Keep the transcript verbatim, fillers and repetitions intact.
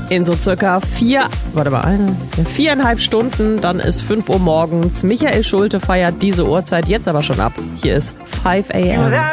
In so circa vier, warte mal, eine, viereinhalb Stunden, dann ist fünf Uhr morgens. Michael Schulte feiert diese Uhrzeit jetzt aber schon ab. Hier ist five a m